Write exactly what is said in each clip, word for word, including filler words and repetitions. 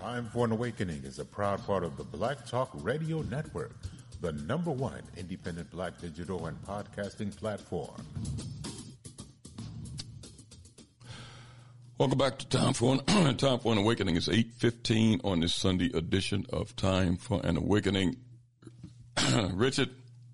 Time for an Awakening is a proud part of the Black Talk Radio Network, the number one independent black digital and podcasting platform. Welcome back to Time for an, Time for an Awakening. It's eight fifteen on this Sunday edition of Time for an Awakening. Richard?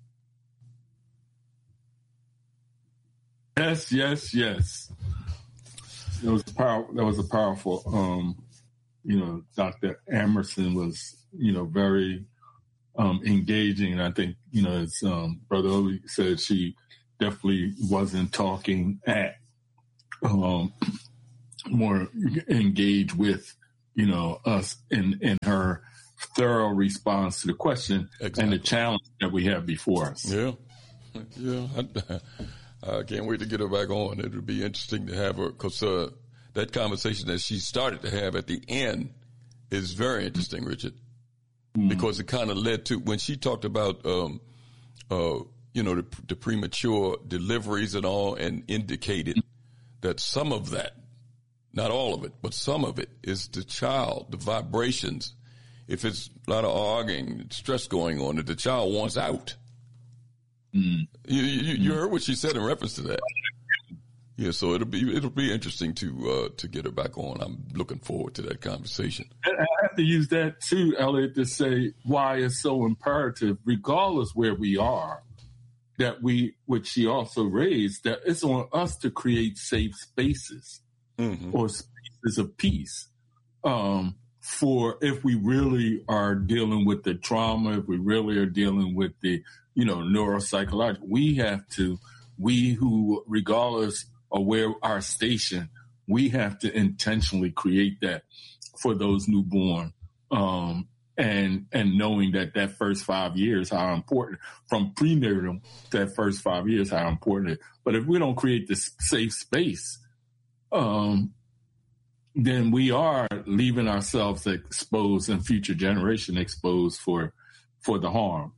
Yes, yes, yes. That was power. That was a powerful. Um, you know, Doctor Emerson was, you know, very um, engaging, and I think, you know, as um, Brother Obi said, she definitely wasn't talking at um, more engaged with, you know, us in in her thorough response to the question exactly. and the challenge that we have before us. Yeah, yeah. I, I can't wait to get her back on. It'll be interesting to have her, because uh, that conversation that she started to have at the end is very interesting, Richard, mm. because it kind of led to when she talked about, um, uh, you know, the, the premature deliveries and all, and indicated that some of that, not all of it, but some of it is the child, the vibrations. If it's a lot of arguing, stress going on, that the child wants out. Mm. You, you, you heard what she said in reference to that. Yeah, so it'll be it'll be interesting to uh, to get her back on. I'm looking forward to that conversation. I have to use that too, Elliot, to say why it's so imperative, regardless where we are, that we, which she also raised, that it's on us to create safe spaces mm-hmm. or spaces of peace. Um, for if we really are dealing with the trauma, if we really are dealing with the, you know, neuropsychological, we have to, we who, regardless of where our station, we have to intentionally create that for those newborn. Um, and, and knowing that that first five years, how important, from prenatal, that first five years, how important it is. But if we don't create this safe space, um, then we are leaving ourselves exposed and future generation exposed for for the harm.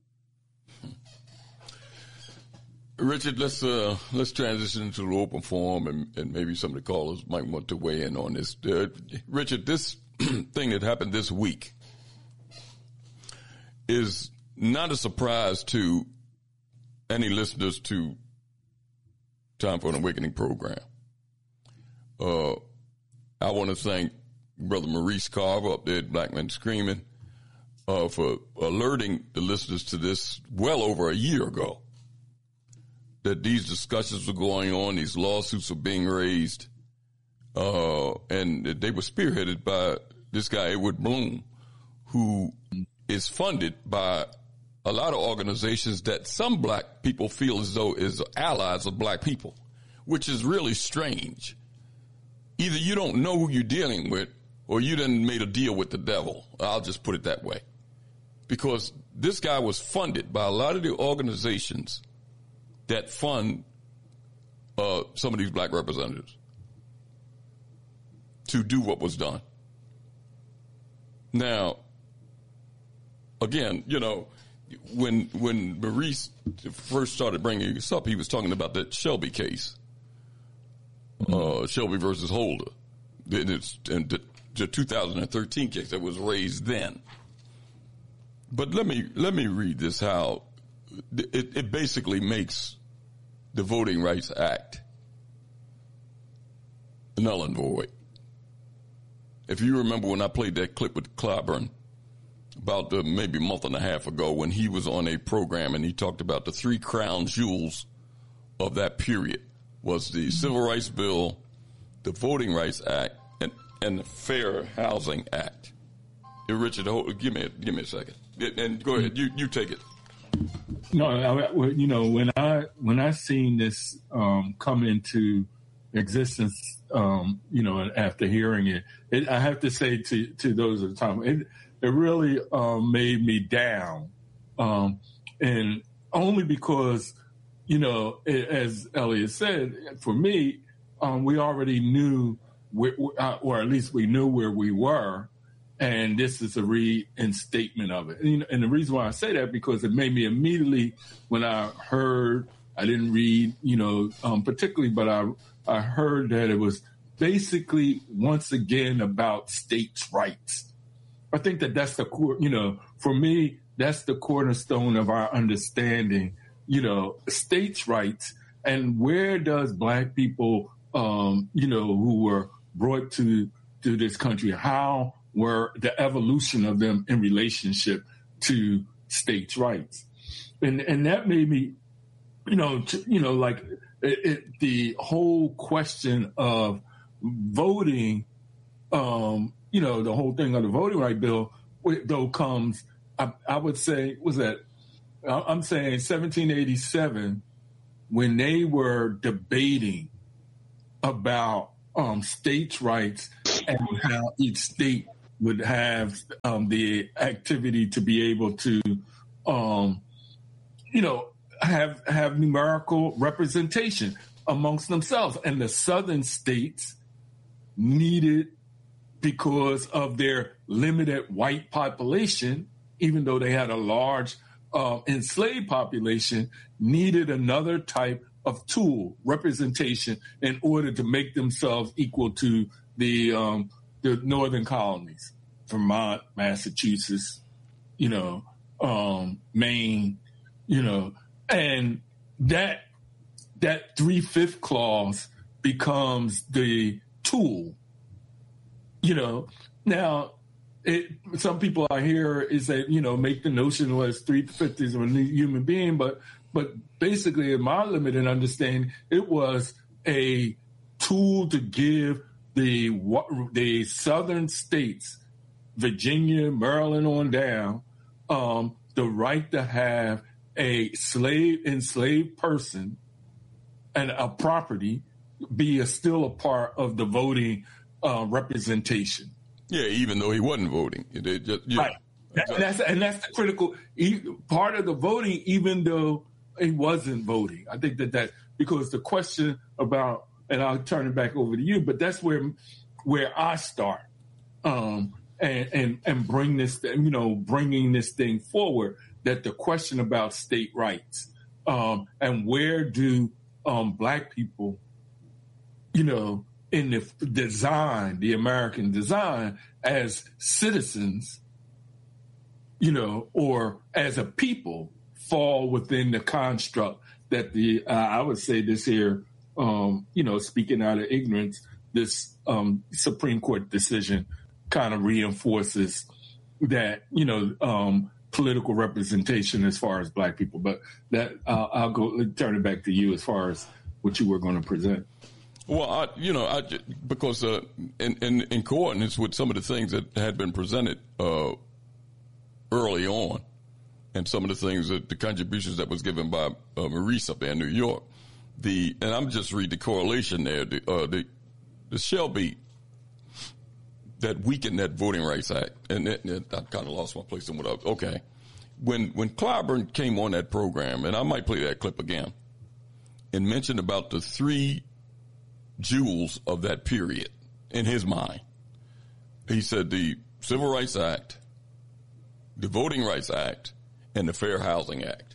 Richard, let's uh, let's transition into the open forum, and, and maybe some of the callers might want to weigh in on this. Uh, Richard, this thing that happened this week is not a surprise to any listeners to Time for an Awakening program. Uh, I want to thank Brother Maurice Carver up there at Black Men Screaming uh, for alerting the listeners to this well over a year ago, that these discussions were going on, these lawsuits were being raised, uh, and they were spearheaded by this guy, Edward Bloom, who is funded by a lot of organizations that some black people feel as though is allies of black people, which is really strange. Either you don't know who you're dealing with, or you done made a deal with the devil. I'll just put it that way. Because this guy was funded by a lot of the organizations that fund uh, some of these black representatives to do what was done. Now, again, you know, when when Maurice first started bringing this up, he was talking about that Shelby case. Uh, Shelby versus Holder, it's in the, the two thousand thirteen case that was raised then. But let me let me read this. How it, it basically makes the Voting Rights Act null and void. If you remember when I played that clip with Clyburn about uh, maybe a month and a half ago, when he was on a program and he talked about the three crown jewels of that period. Was the Civil Rights Bill, the Voting Rights Act, and, and the Fair Housing Act. Hey, Richard, hold, give me a, give me a second, and go ahead. You you take it. No, I, you know, when I when I seen this um, come into existence, um, you know, after hearing it, it, I have to say to to those at the time, it it really um, made me down, um, and only because. You know, as Elliot said, for me, um, we already knew, where, or at least we knew where we were, and this is a reinstatement of it. And, and the reason why I say that, because it made me immediately, when I heard, I didn't read, you know, um, particularly, but I I heard that it was basically, once again, about states' rights. I think that that's the core, you know, for me, that's the cornerstone of our understanding, you know, states' rights, and where does Black people, um, you know, who were brought to, to this country, how were the evolution of them in relationship to states' rights? And and that made me, you know, to, you know, like it, it, the whole question of voting, um, you know, the whole thing of the voting right bill, though comes, I, I would say, was that, I'm saying seventeen eighty-seven, when they were debating about um, states' rights and how each state would have um, the activity to be able to, um, you know, have have numerical representation amongst themselves. And the southern states needed, because of their limited white population, even though they had a large uh, enslaved population, needed another type of tool, representation, in order to make themselves equal to the um, the northern colonies, Vermont, Massachusetts, you know, um, Maine, you know, and that that three-fifth clause becomes the tool. You know, now, it, some people I hear is that, you know, make the notion was three-fifths of a human being, but but basically, in my limited understanding, it was a tool to give the the southern states, Virginia, Maryland on down, um, the right to have a slave enslaved person and a property be a, still a part of the voting Uh, representation. Yeah, even though he wasn't voting. They just, yeah. Right. That, and, that's, and that's the critical part of the voting, even though he wasn't voting. I think that that, because the question about, and I'll turn it back over to you, but that's where where I start um, and, and, and bring this, you know, bringing this thing forward, that the question about state rights um, and where do um, Black people, you know, in the design, the American design, as citizens, you know, or as a people, fall within the construct that the, uh, I would say this here, um, you know, speaking out of ignorance, this um, Supreme Court decision kind of reinforces that, you know, um, political representation as far as Black people. But that uh, I'll go turn it back to you as far as what you were going to present. Well, I, you know, I, because uh, in, in, in coordinates with some of the things that had been presented uh, early on, and some of the things that the contributions that was given by uh, Maurice up there in New York, the and I'm just read the correlation there. The uh, the, the Shelby that weakened that Voting Rights Act, and it, it, I kind of lost my place in what I, okay, when when Clyburn came on that program, and I might play that clip again, and mentioned about the three jewels of that period in his mind. He said the Civil Rights Act, the Voting Rights Act, and the Fair Housing Act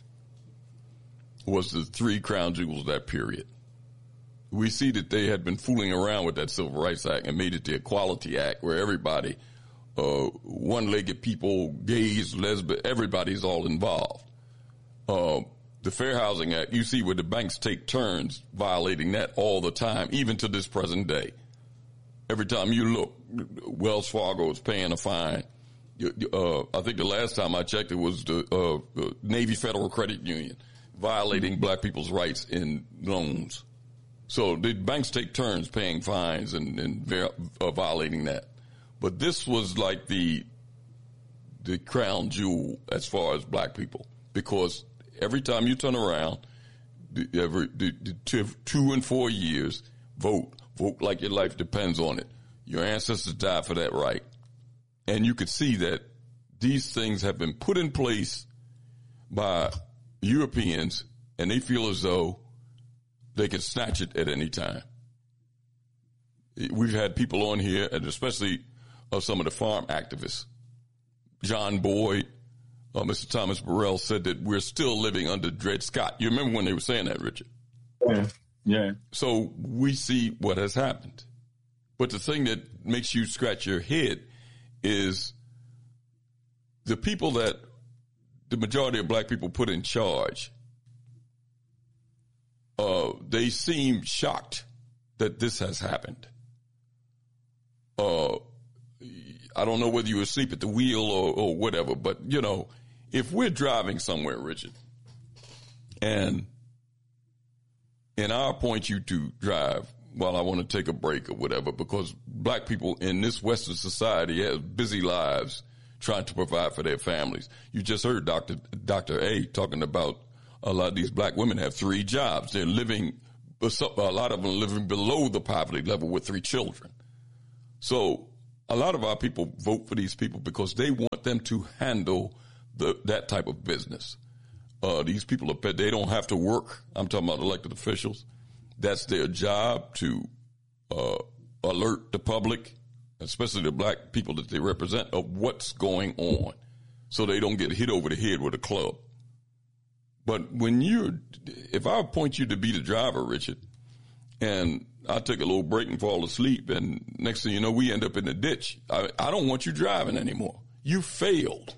was the three crown jewels of that period. We see that they had been fooling around with that Civil Rights Act and made it the Equality Act, where everybody, uh, one-legged people, gays, lesbians, everybody's all involved. Uh, The Fair Housing Act, you see where the banks take turns violating that all the time, even to this present day. Every time you look, Wells Fargo is paying a fine. Uh, I think the last time I checked, it was the, uh, the Navy Federal Credit Union violating Black people's rights in loans. So the banks take turns paying fines and, and ver- uh, violating that. But this was like the the crown jewel as far as Black people, because every time you turn around, the, every the, the two, two and four years, vote. Vote like your life depends on it. Your ancestors died for that right. And you could see that these things have been put in place by Europeans, and they feel as though they can snatch it at any time. We've had people on here, and especially uh, some of the farm activists. John Boyd, Uh, Mister Thomas Burrell said that we're still living under Dred Scott. You remember when they were saying that, Richard? Yeah, yeah. So we see what has happened. But the thing that makes you scratch your head is the people that the majority of black people put in charge. Uh, they seem shocked that this has happened. Uh, I don't know whether you were asleep at the wheel or, or whatever, but, you know, if we're driving somewhere, Richard, and and I point you to drive while I want to take a break or whatever, because black people in this Western society have busy lives trying to provide for their families. You just heard Doctor Doctor A talking about a lot of these black women have three jobs. They're living, a lot of them are living below the poverty level with three children. So a lot of our people vote for these people because they want them to handle the, that type of business. Uh, these people, are, they don't have to work. I'm talking about elected officials. That's their job, to uh, alert the public, especially the black people that they represent, of what's going on so they don't get hit over the head with a club. But when you're, if I appoint you to be the driver, Richard, and I take a little break and fall asleep, and next thing you know, we end up in the ditch, I, I don't want you driving anymore. You failed.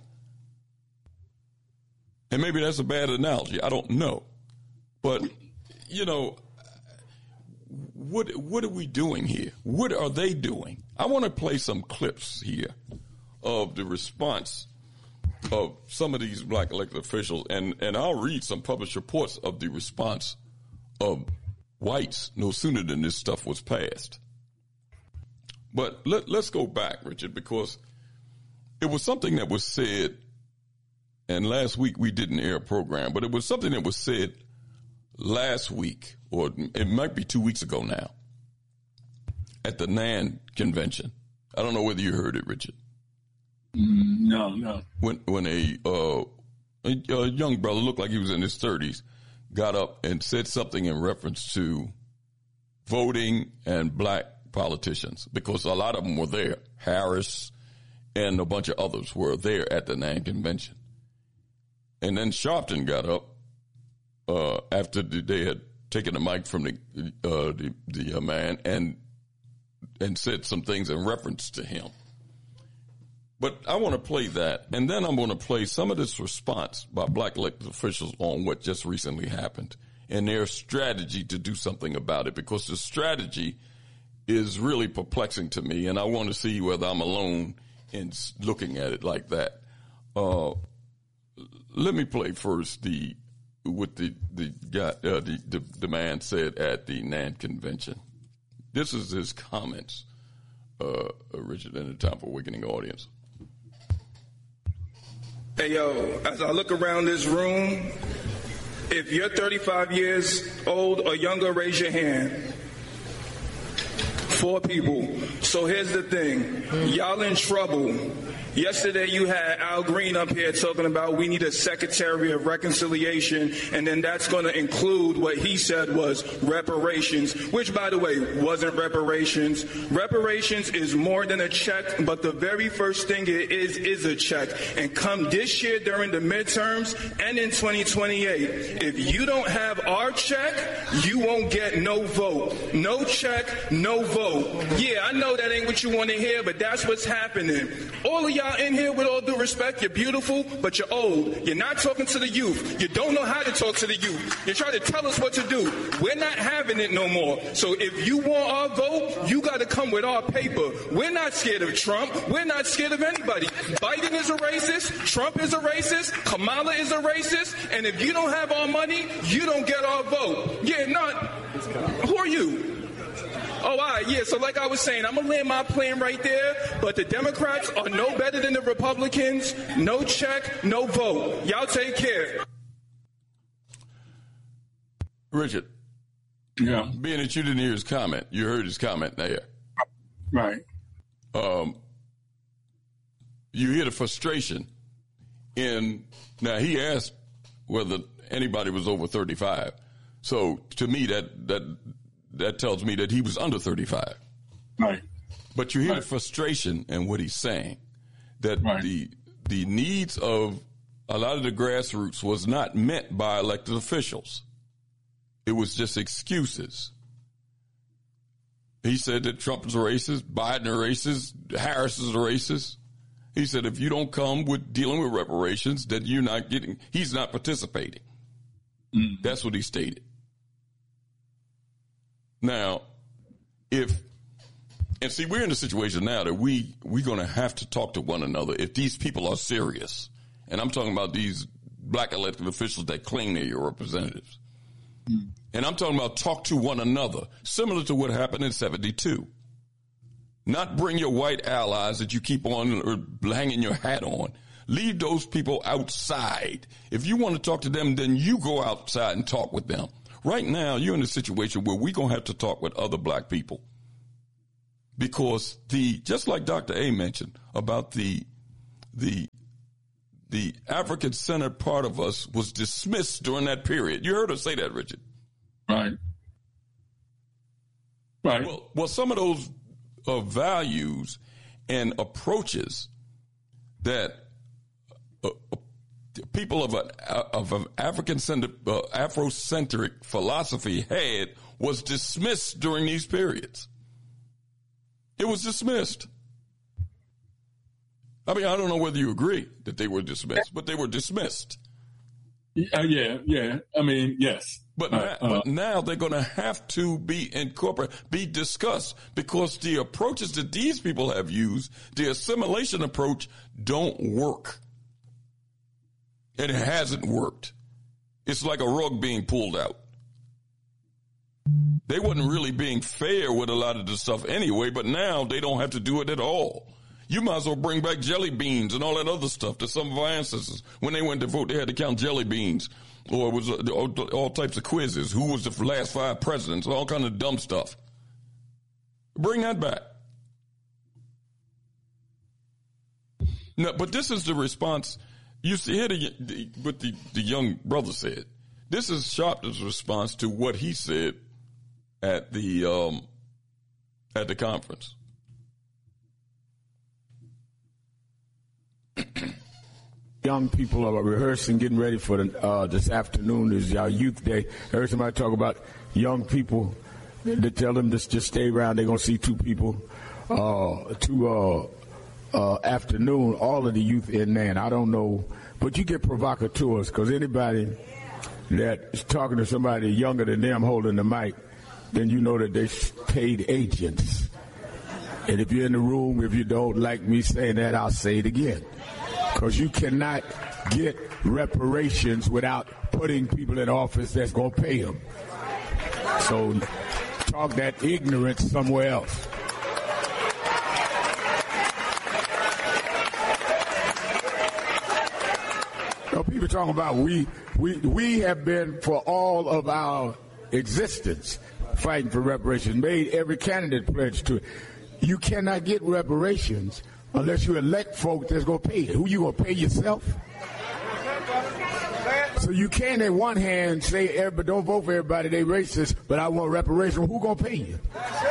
And maybe that's a bad analogy. I don't know. But, you know, what what are we doing here? What are they doing? I want to play some clips here of the response of some of these black elected officials, and, and I'll read some published reports of the response of whites no sooner than this stuff was passed. But let, let's go back, Richard, because it was something that was said, and last week we didn't air a program, but it was something that was said last week, or it might be two weeks ago now, at the NAN convention. I don't know whether you heard it, Richard. No, no. When when a, uh, a, a young brother, looked like he was in his thirties, got up and said something in reference to voting and black politicians, because a lot of them were there. Harris and a bunch of others were there at the NAN convention. And then Sharpton got up uh, after they had taken the mic from the uh, the, the uh, man and and said some things in reference to him. But I want to play that, and then I'm going to play some of this response by black elected officials on what just recently happened and their strategy to do something about it, because the strategy is really perplexing to me, and I want to see whether I'm alone in looking at it like that. Uh, let me play first the what the the guy uh, the, the the man said at the NAN convention. This is his comments, uh, Richard, in the Time for Awakening audience. Hey, yo, as I look around this room, if you're thirty-five years old or younger, raise your hand. Four people. So here's the thing. Y'all in trouble. Yesterday you had Al Green up here talking about we need a Secretary of Reconciliation, and then that's going to include what he said was reparations, which, by the way, wasn't reparations. Reparations is more than a check, but the very first thing it is is a check. And come this year during the midterms and in twenty twenty-eight, if you don't have our check, you won't get no vote. No check, no vote. Yeah, I know that ain't what you want to hear, but that's what's happening. All of y'all in here, with all due respect, you're beautiful, but you're old. You're not talking to the youth. You don't know how to talk to the youth. You're trying to tell us what to do. We're not having it no more. So if you want our vote, you got to come with our paper. We're not scared of Trump. We're not scared of anybody. Biden is a racist. Trump is a racist. Kamala is a racist. And if you don't have our money, you don't get our vote. Yeah, not. Who are you? Oh, all right, yeah, so like I was saying, I'm going to land my plane right there, but the Democrats are no better than the Republicans. No check, no vote. Y'all take care. Richard. Yeah. Being that you didn't hear his comment, you heard his comment there. Right. Um, you hear the frustration in, now he asked whether anybody was over thirty-five. So to me, that, that, that tells me that he was under thirty-five. Right. But you hear right. the frustration in what he's saying, that right. the the needs of a lot of the grassroots was not met by elected officials. It was just excuses. He said that Trump is a racist, Biden is a racist, Harris is a racist. He said if you don't come with dealing with reparations, then you're not getting, he's not participating. Mm. That's what he stated. Now, if, and see, we're in a situation now that we, we're going to have to talk to one another if these people are serious. And I'm talking about these black elected officials that claim they're your representatives. Mm. And I'm talking about talk to one another, similar to what happened in seventy-two. Not bring your white allies that you keep on or hanging your hat on. Leave those people outside. If you want to talk to them, then you go outside and talk with them. Right now, you're in a situation where we're going to have to talk with other black people. Because the, just like Doctor A mentioned about the, the, the African-centered part of us was dismissed during that period. You heard her say that, Richard. Right. Right. Well, well, some of those uh, values and approaches that uh, uh, people of an of an African-centered, uh, Afrocentric philosophy had was dismissed during these periods. It was dismissed. I mean, I don't know whether you agree that they were dismissed, but they were dismissed. Uh, yeah, yeah. I mean, yes. But, uh, now, uh, but now they're going to have to be incorporated, be discussed, because the approaches that these people have used, the assimilation approach, don't work. And it hasn't worked. It's like a rug being pulled out. They wasn't really being fair with a lot of the stuff anyway, but now they don't have to do it at all. You might as well bring back jelly beans and all that other stuff that some of our ancestors, when they went to vote, they had to count jelly beans. Or it was uh, all, all types of quizzes. Who was the last five presidents? All kind of dumb stuff. Bring that back. No, but this is the response. You see here the, the, what the, the young brother said. This is Sharpton's response to what he said at the um, at the conference. Young people are rehearsing, getting ready for the, uh, this afternoon is our youth day. I heard somebody talk about young people. They tell them to just stay around. They're going to see two people, uh, two uh, uh, afternoon, all of the youth in there. And I don't know, but you get provocateurs, because anybody that is talking to somebody younger than them holding the mic, then you know that they paid agents. And if you're in the room, if you don't like me saying that, I'll say it again. Because you cannot get reparations without putting people in office that's going to pay them. So talk that ignorance somewhere else. No, people talking about we, we, we have been for all of our existence fighting for reparations, made every candidate pledge to it. You cannot get reparations unless you elect folk that's going to pay it. Who you going to pay yourself? So you can't, at one hand, say, everybody, don't vote for everybody, they racist, but I want reparations. Who going to pay you?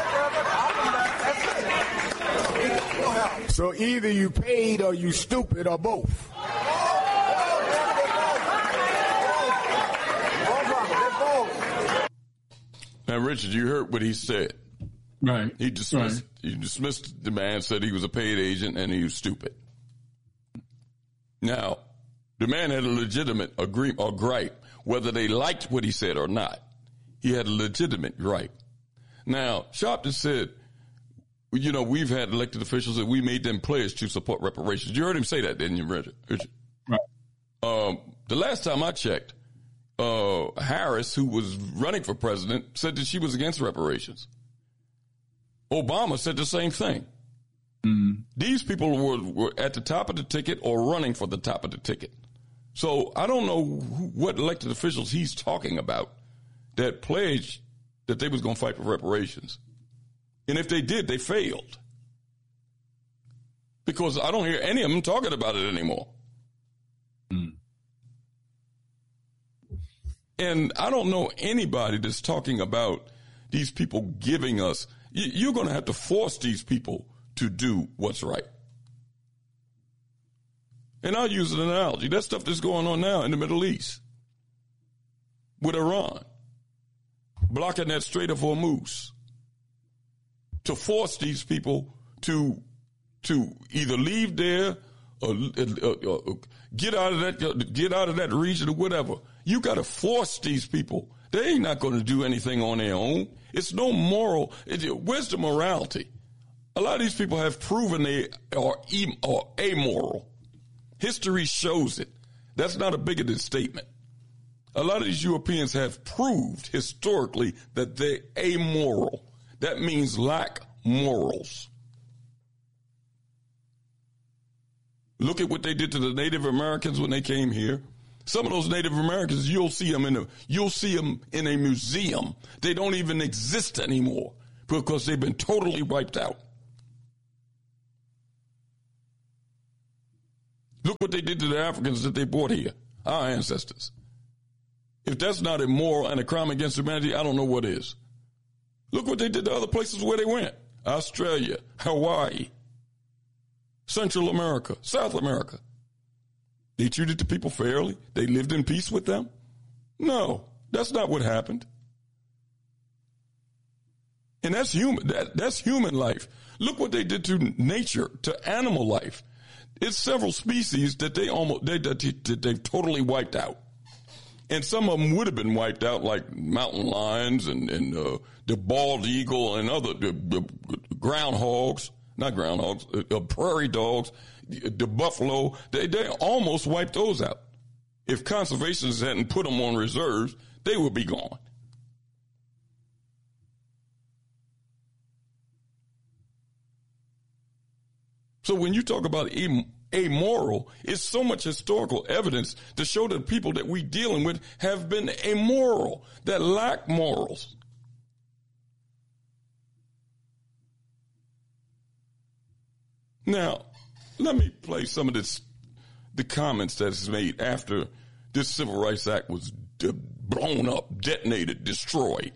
So either you paid or you stupid or both. Now, Richard, you heard what he said. Right. He dismissed, right. he dismissed the man, said he was a paid agent and he was stupid. Now, the man had a legitimate agree or gripe, whether they liked what he said or not. He had a legitimate gripe. Now, Sharpton said, you know, we've had elected officials that we made them pledge to support reparations. You heard him say that, didn't you, Richard? Right. Um, the last time I checked, uh, Harris, who was running for president, said that she was against reparations. Obama said the same thing. Mm-hmm. These people were, were at the top of the ticket or running for the top of the ticket. So I don't know who, what elected officials he's talking about that pledged that they was going to fight for reparations. And if they did, they failed. Because I don't hear any of them talking about it anymore. Mm. And I don't know anybody that's talking about these people giving us. You're going to have to force these people to do what's right. And I'll use an analogy. That stuff that's going on now in the Middle East with Iran, blocking that Strait of Hormuz. to force these people to to either leave there or uh, uh, get out of that get out of that region or whatever. You got to force these people. They ain't not going to do anything on their own. It's no moral. It's, where's the morality? A lot of these people have proven they are, em- are amoral. History shows it. That's not a bigoted statement. A lot of these Europeans have proved historically that they're amoral. That means lack morals. Look at what they did to the Native Americans when they came here. Some of those Native Americans, you'll see them in a, you'll see them in a museum. They don't even exist anymore because they've been totally wiped out. Look what they did to the Africans that they brought here, our ancestors. If that's not immoral and a crime against humanity, I don't know what is. Look what they did to other places where they went. Australia, Hawaii, Central America, South America. They treated the people fairly. They lived in peace with them. No, that's not what happened. And that's human. That, that's human life. Look what they did to nature, to animal life. It's several species that they almost they that they've totally wiped out, and some of them would have been wiped out, like mountain lions and and uh, the bald eagle and other the, the groundhogs, not groundhogs, uh, prairie dogs, the buffalo. They they almost wiped those out. If conservationists hadn't put them on reserves, they would be gone. So when you talk about amoral, it's so much historical evidence to show that people that we're dealing with have been amoral, that lack morals. Now, let me play some of this, the comments that's made after this Civil Rights Act was de- blown up, detonated, destroyed.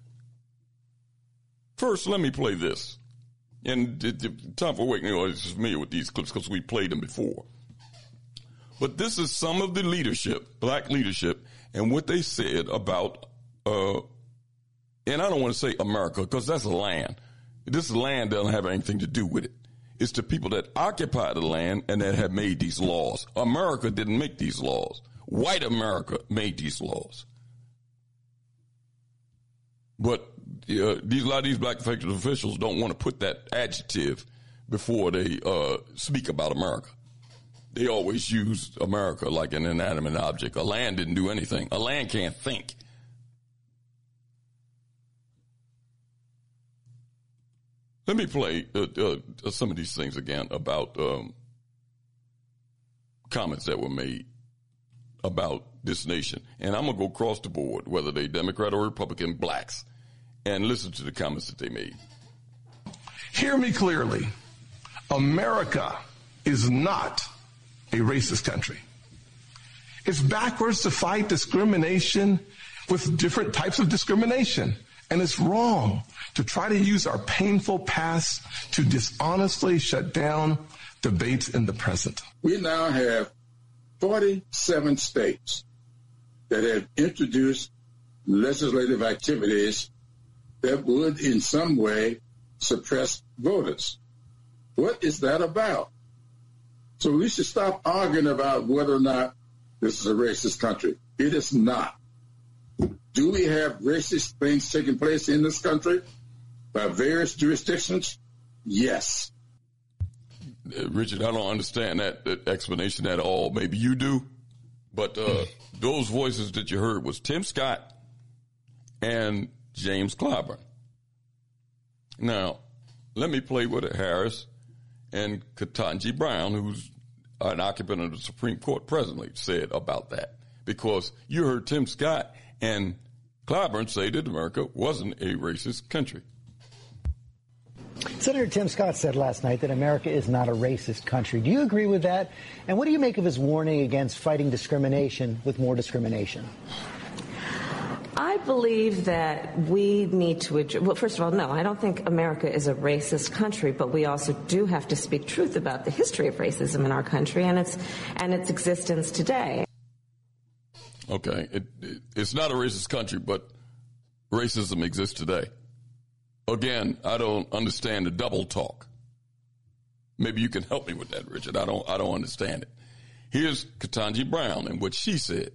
First, let me play this. And the, the Time for Awakening is familiar with these clips because we played them before. But this is some of the leadership, black leadership, and what they said about, uh, and I don't want to say America because that's a land. This land doesn't have anything to do with it. It's the people that occupy the land and that have made these laws. America didn't make these laws. White America made these laws. But uh, these, a lot of these black elected officials don't want to put that adjective before they uh, speak about America. They always use America like an inanimate object. A land didn't do anything. A land can't think. Let me play uh, uh, some of these things again about um, comments that were made about this nation. And I'm going to go across the board, whether they Democrat or Republican, blacks, and listen to the comments that they made. Hear me clearly. America is not a racist country. It's backwards to fight discrimination with different types of discrimination. And it's wrong to try to use our painful past to dishonestly shut down debates in the present. We now have forty-seven states that have introduced legislative activities that would in some way suppress voters. What is that about? So we should stop arguing about whether or not this is a racist country. It is not. Do we have racist things taking place in this country by various jurisdictions? Yes. Uh, Richard, I don't understand that, that explanation at all. Maybe you do. But uh, those voices that you heard was Tim Scott and James Clyburn. Now, let me play with Harris and Ketanji Brown, who's an occupant of the Supreme Court presently, said about that. Because you heard Tim Scott and Clyburn say that America wasn't a racist country. Senator Tim Scott said last night that America is not a racist country. Do you agree with that? And what do you make of his warning against fighting discrimination with more discrimination? I believe that we need to address, well, first of all, no, I don't think America is a racist country, but we also do have to speak truth about the history of racism in our country and its and its existence today. Okay, it, it, it's not a racist country, but racism exists today. Again, I don't understand the double talk. Maybe you can help me with that, Richard. I don't I don't understand it. Here's Ketanji Brown and what she said.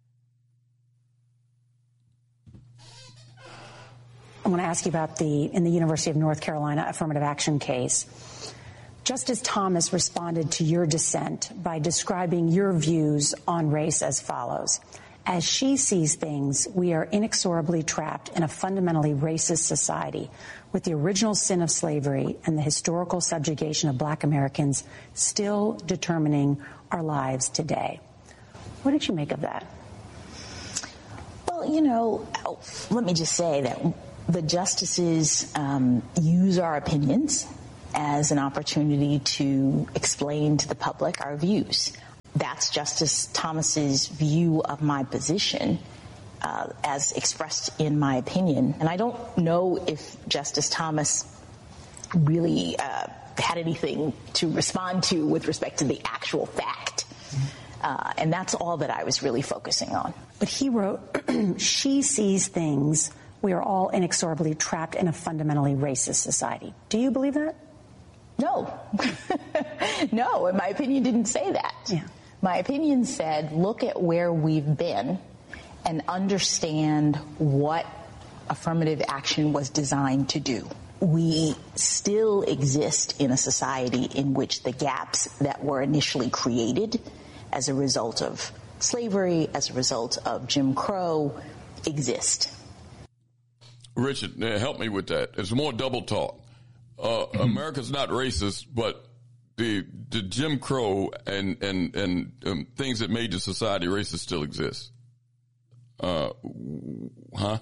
I want to ask you about the, in the University of North Carolina affirmative action case. Justice Thomas responded to your dissent by describing your views on race as follows. As she sees things, we are inexorably trapped in a fundamentally racist society with the original sin of slavery and the historical subjugation of black Americans still determining our lives today. What did you make of that? Well, you know, let me just say that the justices um, use our opinions as an opportunity to explain to the public our views. That's Justice Thomas's view of my position uh, as expressed in my opinion. And I don't know if Justice Thomas really uh, had anything to respond to with respect to the actual fact. Uh, and that's all that I was really focusing on. But he wrote, she sees things, we are all inexorably trapped in a fundamentally racist society. Do you believe that? No. No, and my opinion didn't say that. Yeah. My opinion said, look at where we've been and understand what affirmative action was designed to do. We still exist in a society in which the gaps that were initially created as a result of slavery, as a result of Jim Crow, exist. Richard, uh, help me with that. It's more double talk. Uh, mm-hmm. America's not racist, but the the Jim Crow and and and um, things that made the society racist still exist. Uh, huh?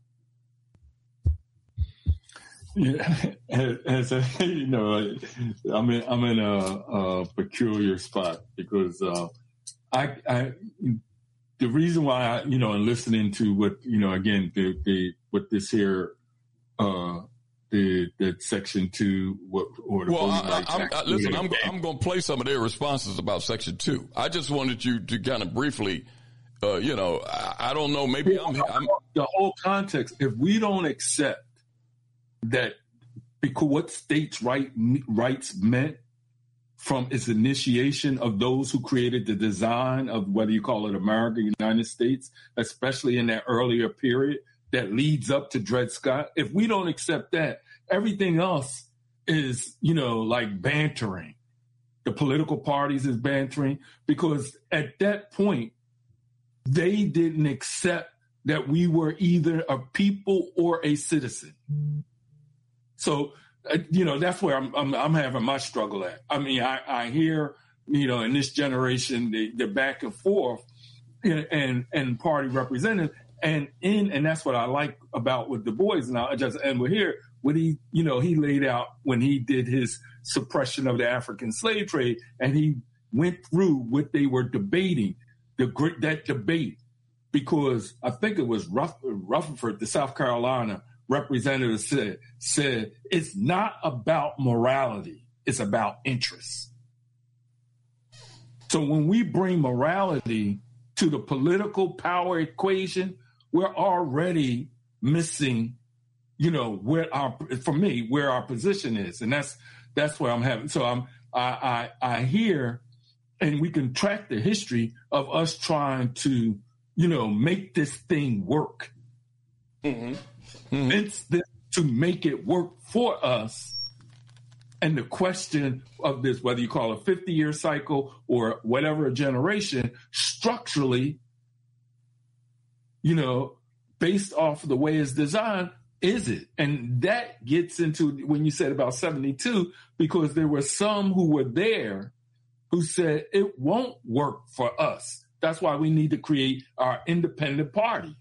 Yeah, as, as a, you know, I'm in I'm in a, a peculiar spot because uh, I I the reason why I, you know, and listening to what, you know, again, the, the what this here, uh, the the section two, what or the well, I, I, I, listen, I'm I'm going to play some of their responses about section two. I just wanted you to kind of briefly, uh, you know, I, I don't know, maybe well, I'm, I'm the whole context. If we don't accept that, because what states' right rights meant from its initiation of those who created the design of whether you call it America, United States, especially in that earlier period that leads up to Dred Scott. If we don't accept that, everything else is, you know, like bantering. The political parties is bantering because at that point, they didn't accept that we were either a people or a citizen. So, uh, you know, that's where I'm, I'm I'm having my struggle at. I mean, I, I hear, you know, in this generation, the, the back and forth and, and and party representative, and in and that's what I like about with Du Bois. And I just and we're here what he, you know, he laid out when he did his suppression of the African slave trade, and he went through what they were debating, the that debate, because I think it was Ruff, Rutherford, the South Carolina representative said, said, it's not about morality, it's about interest. So when we bring morality to the political power equation, we're already missing, you know, where our, for me, where our position is. And that's, that's where I'm having. So I'm, I, I, I hear, and we can track the history of us trying to, you know, make this thing work. Mm-hmm. Mm-hmm. It's this to make it work for us. And the question of this, whether you call it a fifty-year cycle or whatever a generation, structurally, you know, based off of the way it's designed, is it? And that gets into when you said about seventy-two, because there were some who were there who said it won't work for us. That's why we need to create our independent party.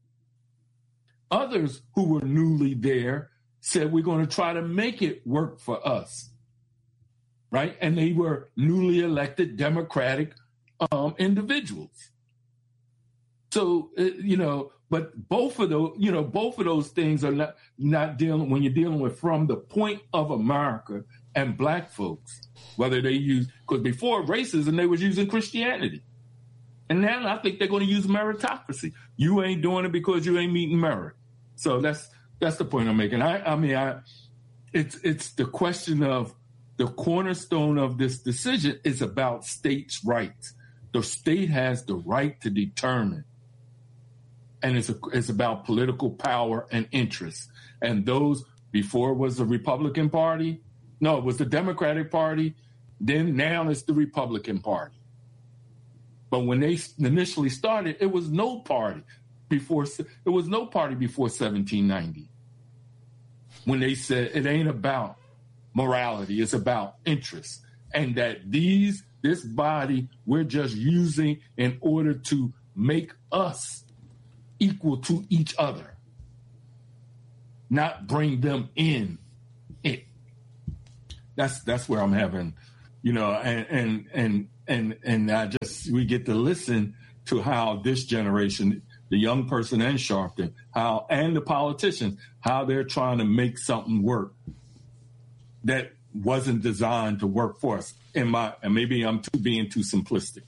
Others who were newly there said we're going to try to make it work for us, right? And they were newly elected Democratic um, individuals. So, uh, you know, but both of those, you know, both of those things are not, not dealing, when you're dealing with from the point of America and black folks, whether they use, because before racism, they was using Christianity. And now I think they're going to use meritocracy. You ain't doing it because you ain't meeting merit. So that's that's the point I'm making. I, I mean, I, it's it's the question of the cornerstone of this decision is about states' rights. The state has the right to determine, and it's a, it's about political power and interest. And those before it was the Republican Party, no, it was the Democratic Party. Then now it's the Republican Party. But when they initially started, it was no party before. It was no party before seventeen ninety. When they said it ain't about morality, it's about interest, and that these this body we're just using in order to make us equal to each other, not bring them in. It. That's that's where I'm having, you know, and and and and and I just we get to listen to how this generation, the young person and Sharpton, how and the politicians, how they're trying to make something work that wasn't designed to work for us. In my, and maybe I'm too being too simplistic.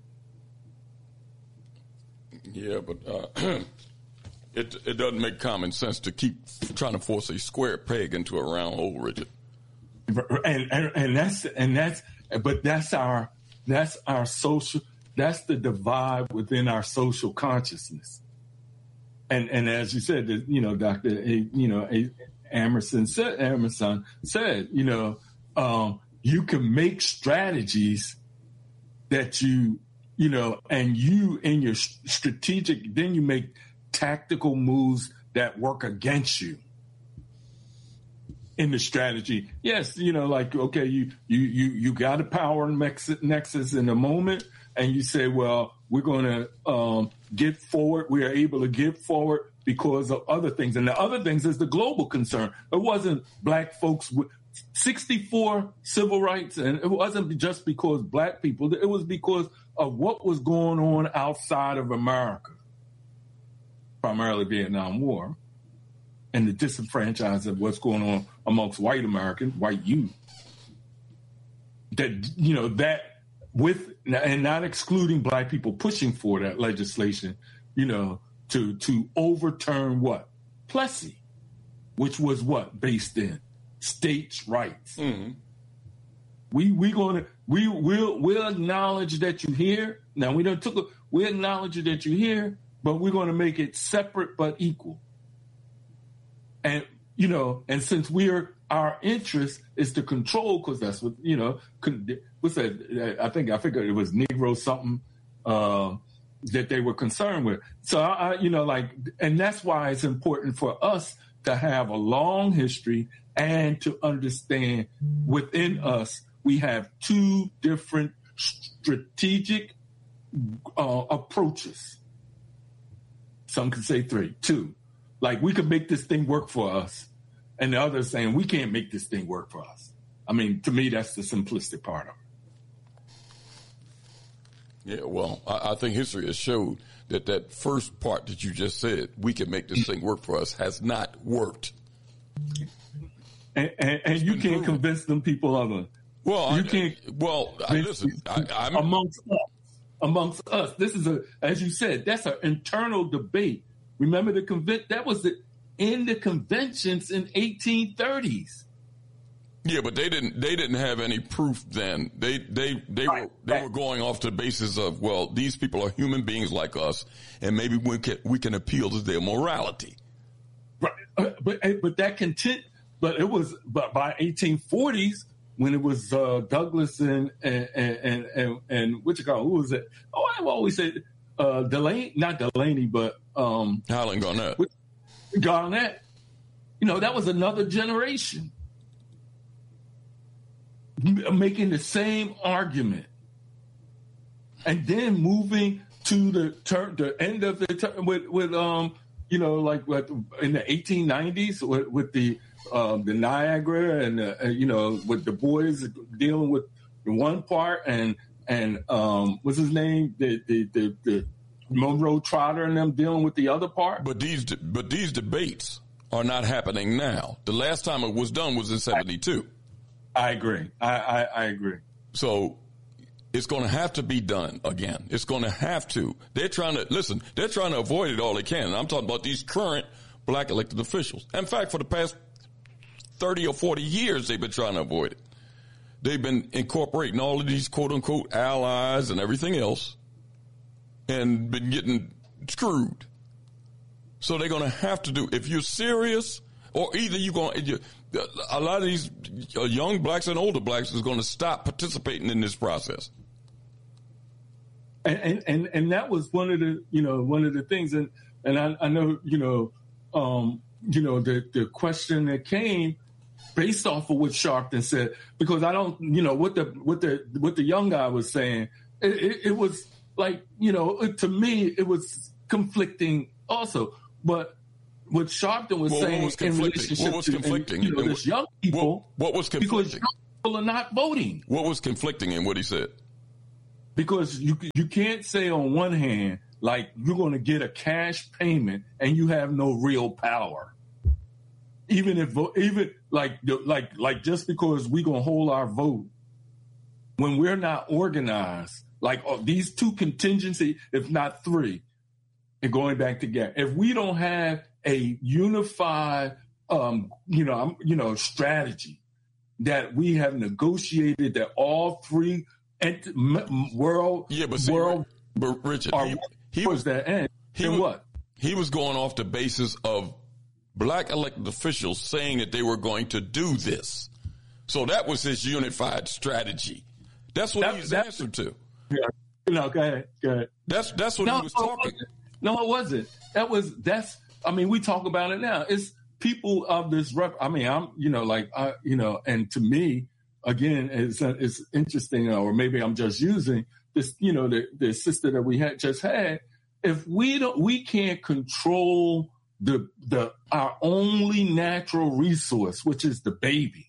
Yeah, but uh, it it doesn't make common sense to keep trying to force a square peg into a round hole, Richard. And and, and that's and that's but that's our that's our social that's the divide within our social consciousness. And and as you said, you know, Doctor you know, Emerson said Emerson said, you know, um, you can make strategies that you, you know, and you in your strategic, then you make tactical moves that work against you in the strategy. Yes, you know, like, okay, you you you, you got a power nexus in the moment, and you say, well, we're going to um, get forward. We are able to get forward because of other things. And the other things is the global concern. It wasn't black folks with sixty-four civil rights, and it wasn't just because black people. It was because of what was going on outside of America, primarily Vietnam War, and the disenfranchisement of what's going on amongst white Americans, white youth. That, you know, that with, and not excluding black people pushing for that legislation, you know, to to overturn what? Plessy, which was what? Based in states' rights. Mm-hmm. We we gonna we will we'll acknowledge that you're here. Now we don't took a, we acknowledge that you're here, but we're gonna make it separate but equal. And you know, and since we're our interest is to control, because that's what you know. What's that? I think I figured it was Negro something uh, that they were concerned with. So I, you know, like, and that's why it's important for us to have a long history and to understand within us we have two different strategic uh, approaches. Some could say three, two. Like, we could make this thing work for us, and the other saying we can't make this thing work for us. I mean, to me, that's the simplistic part of it. Yeah, well, I, I think history has showed that that first part that you just said, we can make this thing work for us, has not worked. And, and, and you can't proven. convince them people other. Well, you I, can't. Well, I, listen, I, I'm amongst us, amongst us. This is a, as you said, that's an internal debate. Remember the convent? That was the, in the conventions in eighteen thirties. Yeah, but they didn't. They didn't have any proof then. They they they right, were they right. were going off the basis of, well, these people are human beings like us, and maybe we can we can appeal to their morality. Right, uh, but but that content. But it was. But by eighteen forties, when it was uh, Douglas and and and and, and what you call, who was it? Oh, I've always said uh, Delaney, not Delaney, but um, Highland Garnett. Garnett. You know, that was another generation making the same argument, and then moving to the turn, the end of the term with, with um, you know, like what in the eighteen nineties with, with the um, the Niagara and uh, you know, with the boys dealing with the one part, and and um, what's his name, the the the, the Monroe Trotter and them dealing with the other part. But these but these debates are not happening now. The last time it was done was in seventy-two. I agree. I, I, I agree. So it's going to have to be done again. It's going to have to. They're trying to, listen, they're trying to avoid it all they can. And I'm talking about these current black elected officials. In fact, for the past thirty or forty years, they've been trying to avoid it. They've been incorporating all of these quote-unquote allies and everything else and been getting screwed. So they're going to have to do, if you're serious, or either you're going to, a lot of these young blacks and older blacks is going to stop participating in this process. And, and and that was one of the, you know, one of the things. And, and I, I know, you know, um, you know, the, the question that came based off of what Sharpton said, because I don't, you know, what the what the what the young guy was saying, it, it, it was like, you know, it, to me, it was conflicting also. But what Sharpton was well, saying was in relationship what was to conflicting? And, you know, this young people, what, what was conflicting? Because young people are not voting. What was conflicting in what he said? Because you you can't say on one hand, like, you're going to get a cash payment and you have no real power. Even if, even like, like, like just because we're going to hold our vote when we're not organized, like oh, these two contingency, if not three, and going back together, if we don't have a unified, um, you know, you know, strategy that we have negotiated that all three ent- world, yeah, but see, world, but Richard, are, he, he was that end? He and was, what? He was going off the basis of black elected officials saying that they were going to do this. So that was his unified strategy. That's what that, he's that, answered to. Yeah. No, go ahead. Go ahead. That's that's what no, he was talking. No, it wasn't. That was that's. I mean, we talk about it now. It's people of this. Rep, I mean, I'm you know like I you know, and to me, again, it's it's interesting, or maybe I'm just using this. You know, the the sister that we had just had. If we don't, we can't control the the our only natural resource, which is the baby.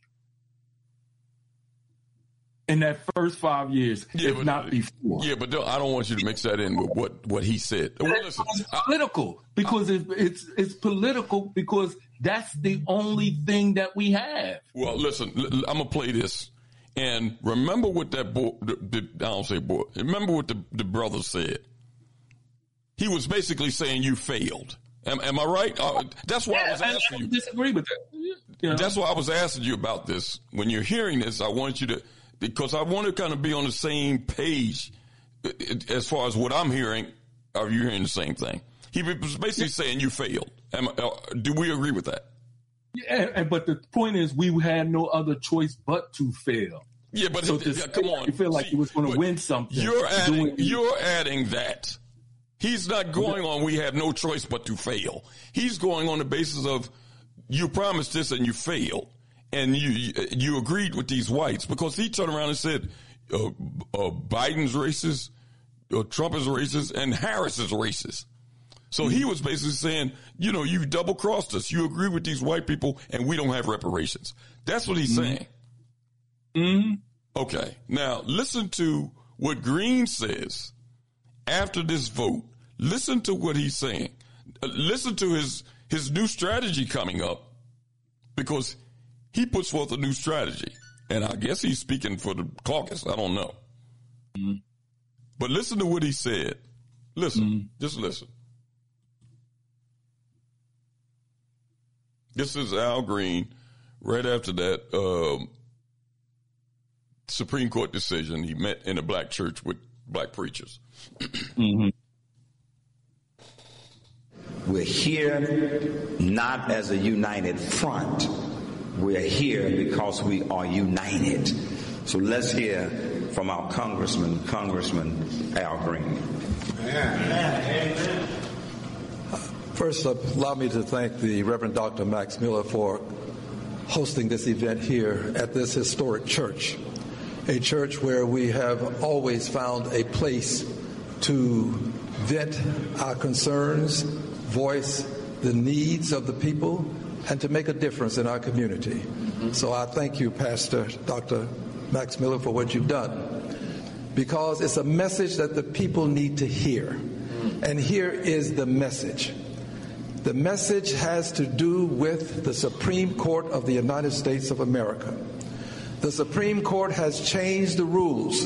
In that first five years, yeah, if but, not before. Yeah, but don't, I don't want you to mix that in with what, what he said. Well, listen, it's political because I, it, it's it's political because that's the only thing that we have. Well, listen, I'm gonna play this, and remember what that boy. The, the, I don't say boy. Remember what the, the brother said. He was basically saying you failed. Am, am I right? Uh, that's why yeah, I was asking I, I you. Disagree with that. You know? That's why I was asking you about this. When you're hearing this, I want you to. Because I want to kind of be on the same page as far as what I'm hearing. Are you hearing the same thing? He was basically saying you failed. Am, uh, do we agree with that? Yeah, but the point is we had no other choice but to fail. Yeah, but so it, yeah, come on. You feel like See, he was going to win something. You're adding, you're adding that. He's not going on we have no choice but to fail. He's going on the basis of you promised this and you failed. And you you agreed with these whites because he turned around and said uh, uh, Biden's racist, uh, Trump is racist, and Harris is racist. So he was basically saying, you know, you double crossed us. You agree with these white people, and we don't have reparations. That's what he's mm-hmm. saying. Mm-hmm. Okay, now listen to what Green says after this vote. Listen to what he's saying. Uh, listen to his his new strategy coming up because. He puts forth a new strategy, and I guess he's speaking for the caucus. I don't know. Mm-hmm. But listen to what he said. Listen. Mm-hmm. Just listen. This is Al Green right after that um, Supreme Court decision. He met in a black church with black preachers. mm-hmm. We're here not as a united front. We're here because we are united. So let's hear from our Congressman, Congressman Al Green. Amen. First, allow me to thank the Reverend Doctor Max Miller for hosting this event here at this historic church, a church where we have always found a place to vent our concerns, voice the needs of the people, and to make a difference in our community. Mm-hmm. So I thank you, Pastor Doctor Max Miller, for what you've done, because it's a message that the people need to hear. Mm-hmm. And here is the message. The message has to do with the Supreme Court of the United States of America. The Supreme Court has changed the rules,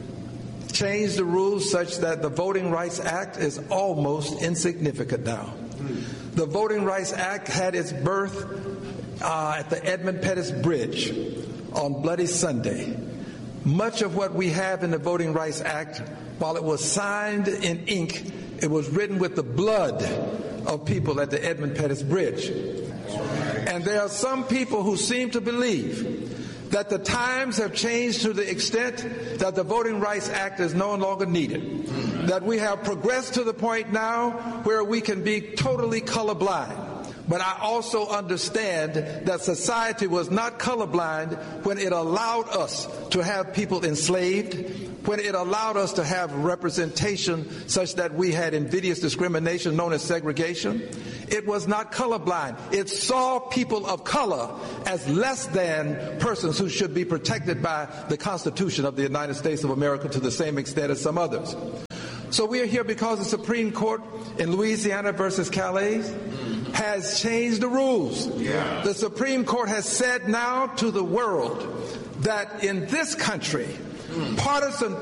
changed the rules such that the Voting Rights Act is almost insignificant now. The Voting Rights Act had its birth uh, at the Edmund Pettus Bridge on Bloody Sunday. Much of what we have in the Voting Rights Act, while it was signed in ink, it was written with the blood of people at the Edmund Pettus Bridge. And there are some people who seem to believe that the times have changed to the extent that the Voting Rights Act is no longer needed. That we have progressed to the point now where we can be totally colorblind. But I also understand that society was not colorblind when it allowed us to have people enslaved, when it allowed us to have representation such that we had invidious discrimination known as segregation. It was not colorblind. It saw people of color as less than persons who should be protected by the Constitution of the United States of America to the same extent as some others. So we are here because the Supreme Court in Louisiana versus Calais has changed the rules. Yeah. The Supreme Court has said now to the world that in this country, partisan